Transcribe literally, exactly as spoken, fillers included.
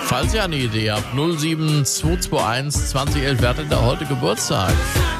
Falls ihr eine Idee habt, null sieben zwei zwei eins zwanzig elf, wer hat denn da heute Geburtstag?